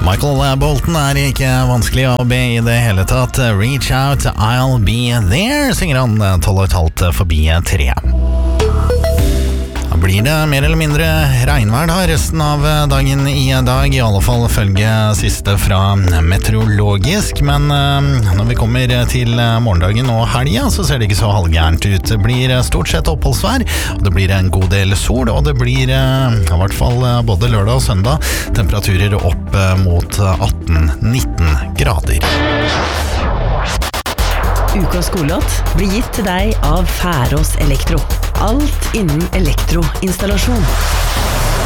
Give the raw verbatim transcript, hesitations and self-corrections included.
Michael Bolton er ikke vanskelig å be i det hele tatt. Reach out, I'll be there, synger han tolv og et halvt forbi tre. Da blir det mer eller mindre regnvær da, resten av dagen i dag, i alle fall følge siste fra meteorologisk, men når vi kommer til morgendagen og helgen, så ser det ikke så halvgærent ut. Det blir stort sett oppholdsvær, og det blir en god del sol, og det blir i hvert fall både lørdag og søndag temperaturer opp mot atten nitten grader. Ukas skolelåt blir gitt til deg av Færås Elektro. Alt innen elektroinstallasjon.